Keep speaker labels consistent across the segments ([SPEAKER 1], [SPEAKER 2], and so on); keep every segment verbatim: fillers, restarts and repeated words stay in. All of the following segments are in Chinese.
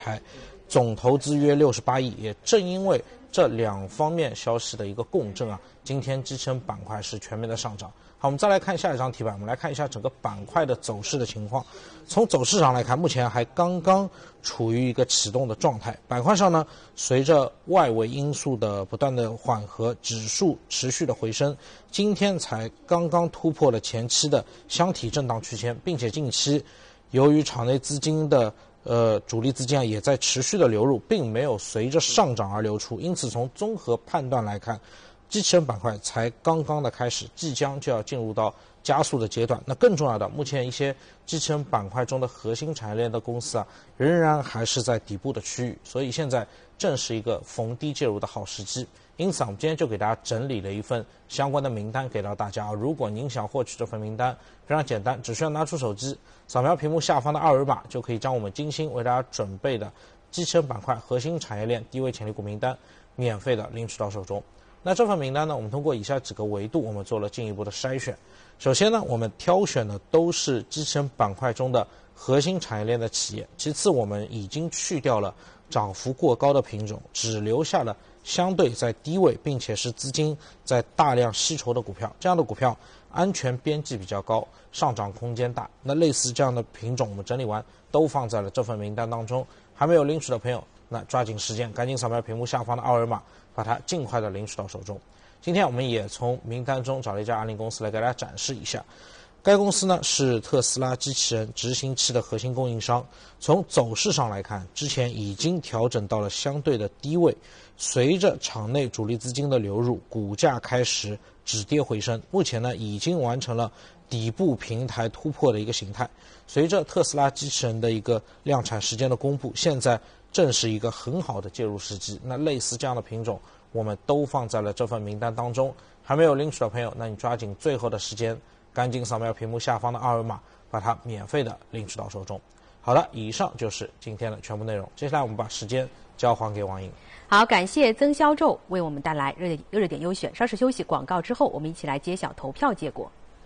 [SPEAKER 1] 台，总投资约六十八亿。也正因为这两方面消息的一个共振啊，今天支撑板块是全面的上涨。好，我们再来看下一张题板，我们来看一下整个板块的走势的情况。从走势上来看，目前还刚刚处于一个启动的状态。板块上呢，随着外围因素的不断的缓和，指数持续的回升，今天才刚刚突破了前期的箱体震荡区间，并且近期由于场内资金的呃主力资金啊也在持续的流入，并没有随着上涨而流出，因此从综合判断来看，机器人板块才刚刚的开始，即将就要进入到加速的阶段。那更重要的，目前一些机器人板块中的核心产业链的公司啊，仍然还是在底部的区域，所以现在正是一个逢低介入的好时机。因此啊，我们今天就给大家整理了一份相关的名单给到大家啊。如果您想获取这份名单，非常简单，只需要拿出手机，扫描屏幕下方的二维码，就可以将我们精心为大家准备的机器人板块核心产业链低位潜力股名单免费的领取到手中。那这份名单呢，我们通过以下几个维度，我们做了进一步的筛选。首先呢，我们挑选的都是机器人板块中的核心产业链的企业。其次，我们已经去掉了涨幅过高的品种，只留下了相对在低位，并且是资金在大量吸筹的股票。这样的股票安全边际比较高，上涨空间大。那类似这样的品种，我们整理完都放在了这份名单当中。还没有领取的朋友，那抓紧时间，赶紧扫描屏幕下方的二维码，把它尽快的领取到手中。今天我们也从名单中找了一家案例公司来给大家展示一下。该公司呢是特斯拉机器人执行器的核心供应商。从走势上来看，之前已经调整到了相对的低位，随着场内主力资金的流入，股价开始止跌回升。目前呢已经完成了底部平台突破的一个形态。随着特斯拉机器人的一个量产时间的公布，现在正是一个很好的介入时机。那类似这样的品种，我们都放在了这份名单当中。还没有领取的朋友，那你抓紧最后的时间，赶紧扫描屏幕下方的二维码，把它免费的领取到手中。好了，以上就是今天的全部内容。接下来我们把时间交还给王莹。
[SPEAKER 2] 好，感谢曾肖宙为我们带来热点热点优选。稍事休息，广告之后，我们一起来揭晓投票结果。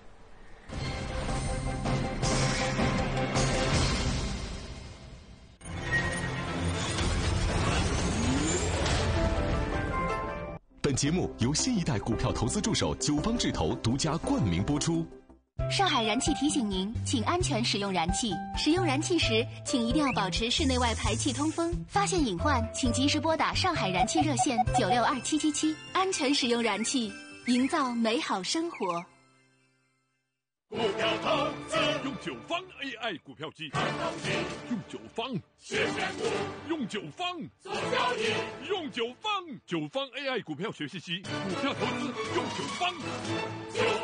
[SPEAKER 3] 本节目由新一代股票投资助手九方智投独家冠名播出。
[SPEAKER 4] 上海燃气提醒您，请安全使用燃气。使用燃气时，请一定要保持室内外排气通风。发现隐患，请及时拨打上海燃气热线九六二七七七。安全使用燃气，营造美好生活。
[SPEAKER 5] 股票投资用九方 A I 股票机，看到底用九方学选股，用九方做交易，用九方九方 A I 股票学习机，股票投资用九方。